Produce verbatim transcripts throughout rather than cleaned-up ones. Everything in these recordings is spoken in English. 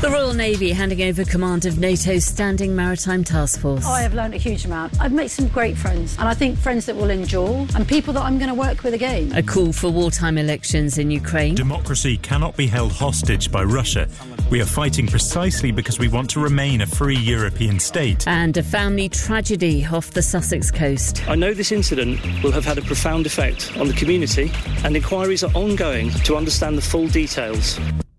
The Royal Navy handing over command of NATO's Standing Maritime Task Force. I have learned a huge amount. I've made some great friends, and I think friends that will endure, and people that I'm going to work with again. A call for wartime elections in Ukraine. Democracy cannot be held hostage by Russia. We are fighting precisely because we want to remain a free European state. And a family tragedy off the Sussex coast. I know this incident will have had a profound effect on the community, and inquiries are ongoing to understand the full details.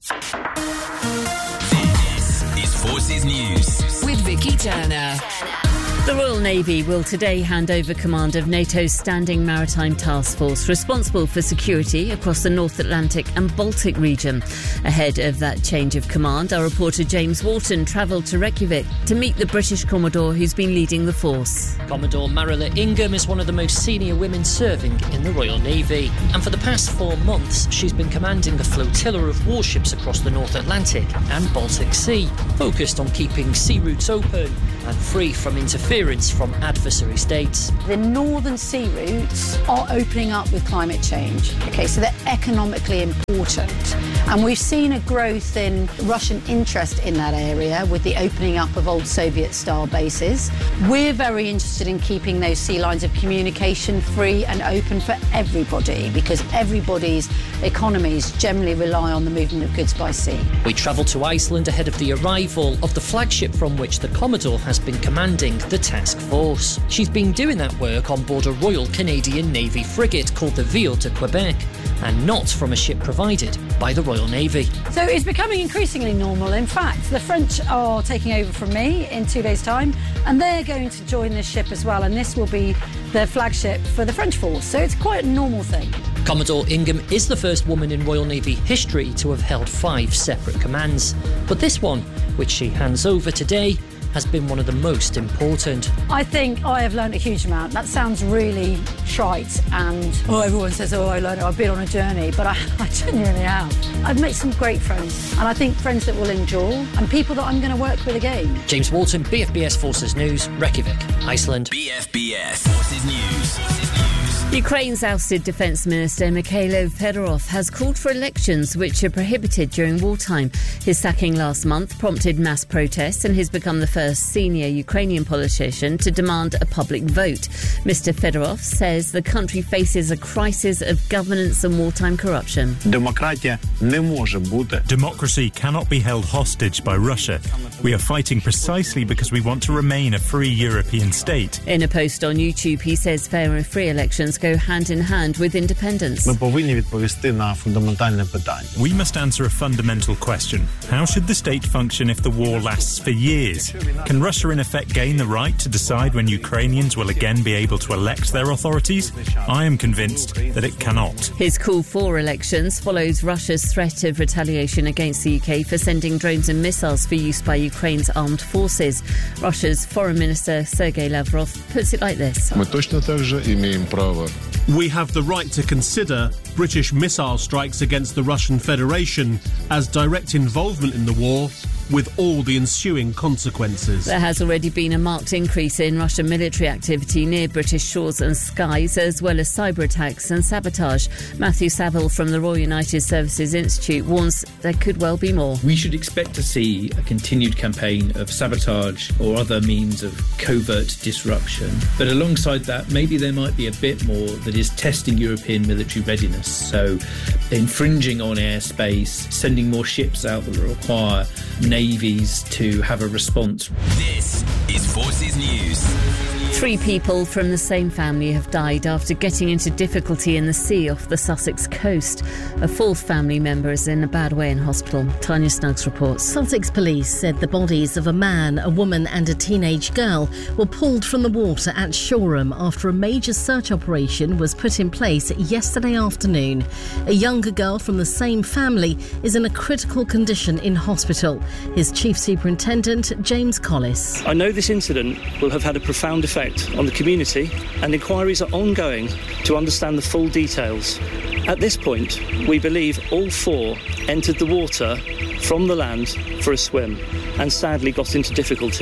Forces News with Vicky Turner. The Royal Navy will today hand over command of NATO's Standing Maritime Task Force, responsible for security across the North Atlantic and Baltic region. Ahead of that change of command, our reporter James Walton travelled to Reykjavik to meet the British Commodore who's been leading the force. Commodore Marilla Ingham is one of the most senior women serving in the Royal Navy. And for the past four months, she's been commanding a flotilla of warships across the North Atlantic and Baltic Sea, focused on keeping sea routes open and free from interference from adversary states. The northern sea routes are opening up with climate change. Okay, so they're economically important. And we've seen a growth in Russian interest in that area with the opening up of old Soviet-style bases. We're very interested in keeping those sea lines of communication free and open for everybody, because everybody's economies generally rely on the movement of goods by sea. We travelled to Iceland ahead of the arrival of the flagship from which the Commodore has been commanding the task force. She's been doing that work on board a Royal Canadian Navy frigate called the Ville de Quebec, and not from a ship provided by the Royal Navy. So it's becoming increasingly normal. In fact, the French are taking over from me in two days' time, and they're going to join this ship as well, and this will be their flagship for the French force. So it's quite a normal thing. Commodore Ingham is the first woman in Royal Navy history to have held five separate commands. But this one, which she hands over today, has been one of the most important. I think I have learned a huge amount. That sounds really trite, and oh, everyone says, oh, I learned it, I've been on a journey, but I, I genuinely have. I've made some great friends, and I think friends that will endure, and people that I'm going to work with again. James Walton, B F B S Forces News, Reykjavik, Iceland. B F B S Forces News. Forces News. Ukraine's ousted Defence Minister Mikhailo Fedorov has called for elections which are prohibited during wartime. His sacking last month prompted mass protests, and he's become the first senior Ukrainian politician to demand a public vote. Mister Fedorov says the country faces a crisis of governance and wartime corruption. Democracy cannot be held hostage by Russia. We are fighting precisely because we want to remain a free European state. In a post on YouTube, he says fair and free elections go hand in hand with independence. We must answer a fundamental question. How should the state function if the war lasts for years? Can Russia in effect gain the right to decide when Ukrainians will again be able to elect their authorities? I am convinced that it cannot. His call for elections follows Russia's threat of retaliation against the U K for sending drones and missiles for use by Ukraine's armed forces. Russia's Foreign Minister Sergei Lavrov puts it like this. We have the right to consider British missile strikes against the Russian Federation as direct involvement in the war, with all the ensuing consequences. There has already been a marked increase in Russian military activity near British shores and skies, as well as cyber attacks and sabotage. Matthew Saville from the Royal United Services Institute warns there could well be more. We should expect to see a continued campaign of sabotage or other means of covert disruption. But alongside that, maybe there might be a bit more that is testing European military readiness. So infringing on airspace, sending more ships out that require navies to have a response. This is Forces News. Three people from the same family have died after getting into difficulty in the sea off the Sussex coast. A fourth family member is in a bad way in hospital. Tanya Snuggs reports. Sussex police said the bodies of a man, a woman and a teenage girl were pulled from the water at Shoreham after a major search operation was put in place yesterday afternoon. A younger girl from the same family is in a critical condition in hospital. His Chief Superintendent, James Collis. I know this incident will have had a profound effect on the community, and inquiries are ongoing to understand the full details. At this point, we believe all four entered the water from the land for a swim and sadly got into difficulty.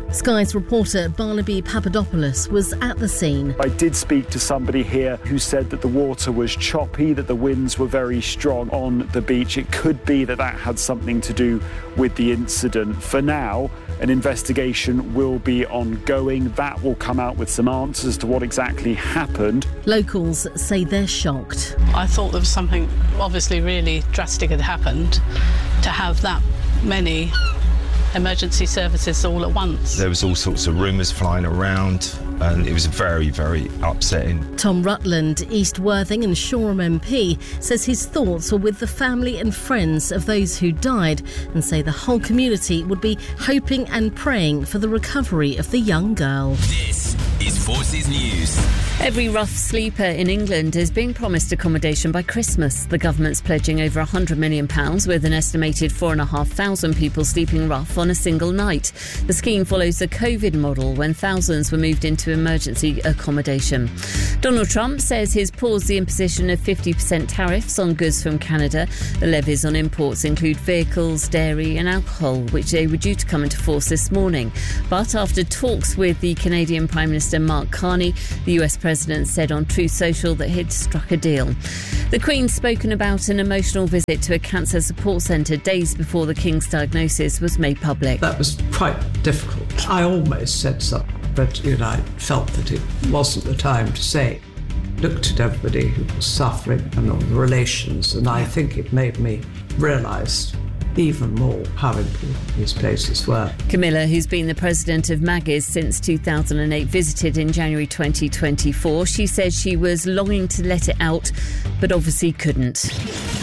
Sky's reporter Barnaby Papadopoulos was at the scene. I did speak to somebody here who said that the water was choppy, that the winds were very strong on the beach. It could be that that had something to do with the incident. For now, an investigation will be ongoing. That will come out with some answers as to what exactly happened. Locals say they're shocked. I thought there was something obviously really drastic had happened to have that many emergency services all at once. There was all sorts of rumours flying around and it was very, very upsetting. Tom Rutland, East Worthing and Shoreham M P, says his thoughts were with the family and friends of those who died and say the whole community would be hoping and praying for the recovery of the young girl. This is Forces News. Every rough sleeper in England is being promised accommodation by Christmas. The government's pledging over one hundred million pounds, with an estimated four thousand five hundred people sleeping rough on a single night. The scheme follows the COVID model, when thousands were moved into emergency accommodation. Donald Trump says he's paused the imposition of fifty percent tariffs on goods from Canada. The levies on imports include vehicles, dairy and alcohol, which they were due to come into force this morning. But after talks with the Canadian Prime Minister Mark Carney, the U S President President said on Truth Social that he'd struck a deal. The Queen's spoken about an emotional visit to a cancer support centre days before the King's diagnosis was made public. That was quite difficult. I almost said something, but you know, I felt that it wasn't the time to say. Looked at everybody who was suffering and all the relations, and I think it made me realise even more how important these places were. Camilla, who's been the president of Maggie's since two thousand eight, visited in January twenty twenty-four. She says she was longing to let it out, but obviously couldn't.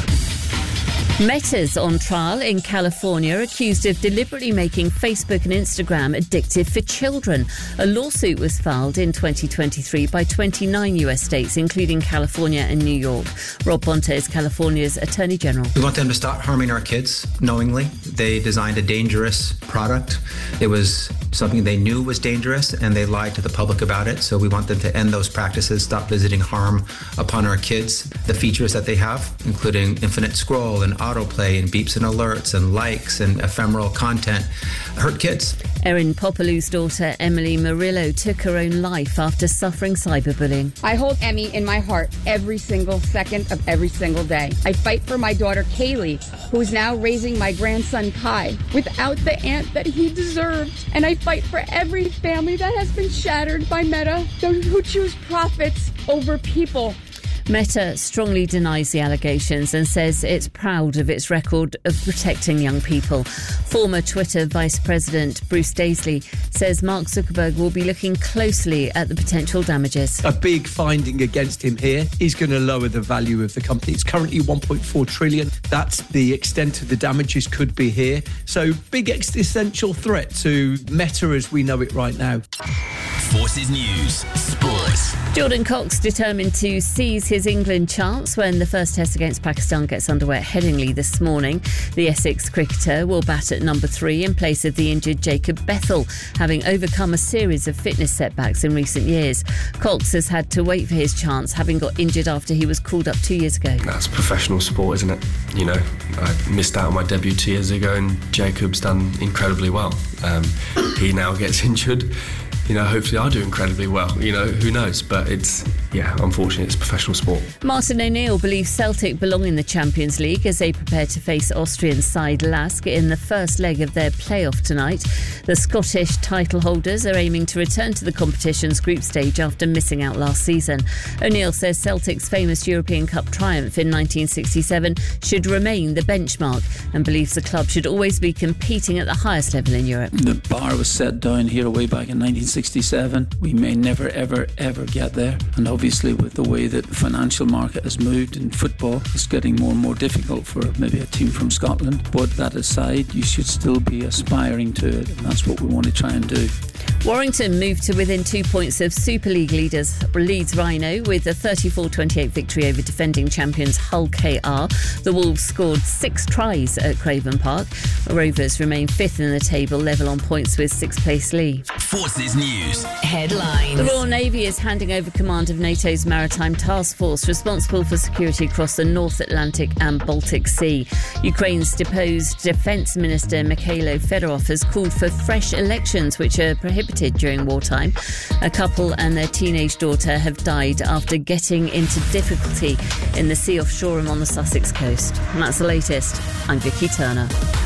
Meta's on trial in California, accused of deliberately making Facebook and Instagram addictive for children. A lawsuit was filed in twenty twenty-three by twenty-nine U S states, including California and New York. Rob Bonta is California's Attorney General. We want them to stop harming our kids knowingly. They designed a dangerous product. It was something they knew was dangerous and they lied to the public about it. So we want them to end those practices, stop visiting harm upon our kids. The features that they have, including infinite scroll and autoplay and beeps and alerts and likes and ephemeral content, hurt kids. Erin Popolou's daughter Emily Murillo took her own life after suffering cyberbullying. I hold Emmy in my heart every single second of every single day. I fight for my daughter Kaylee, who is now raising my grandson Kai without the aunt that he deserved. And I fight for every family that has been shattered by Meta, those who choose profits over people. Meta strongly denies the allegations and says it's proud of its record of protecting young people. Former Twitter Vice President Bruce Daisley says Mark Zuckerberg will be looking closely at the potential damages. A big finding against him here is going to lower the value of the company. It's currently one point four trillion. That's the extent of the damages could be here. So big existential threat to Meta as we know it right now. Forces News Sports. Jordan Cox determined to seize his England chance when the first test against Pakistan gets underway at Headingley this morning. The Essex cricketer will bat at number three in place of the injured Jacob Bethel, having overcome a series of fitness setbacks in recent years. Cox has had to wait for his chance, having got injured after he was called up two years ago. That's professional sport, isn't it? You know, I missed out on my debut two years ago and Jacob's done incredibly well. Um, he now gets injured. You know, hopefully I'll do incredibly well. You know, who knows? But it's, yeah, unfortunately, it's professional sport. Martin O'Neill believes Celtic belong in the Champions League as they prepare to face Austrian side Lask in the first leg of their playoff tonight. The Scottish title holders are aiming to return to the competition's group stage after missing out last season. O'Neill says Celtic's famous European Cup triumph in nineteen sixty-seven should remain the benchmark and believes the club should always be competing at the highest level in Europe. The bar was set down here way back in nineteen sixty-seven. We may never, ever, ever get there. And obviously with the way that the financial market has moved in football, it's getting more and more difficult for maybe a team from Scotland. But that aside, you should still be aspiring to it, and that's what we want to try and do. Warrington moved to within two points of Super League leaders Leeds Rhino with a thirty-four twenty-eight victory over defending champions Hull K R. The Wolves scored six tries at Craven Park. Rovers remain fifth in the table, level on points with sixth place Lee. Forces News Headlines. The Royal Navy is handing over command of NATO's maritime task force responsible for security across the North Atlantic and Baltic Sea. Ukraine's deposed Defence Minister Mikhailo Fedorov has called for fresh elections which are prohibited during wartime. A couple and their teenage daughter have died after getting into difficulty in the sea off Shoreham on the Sussex coast. And that's the latest. I'm Vicky Turner.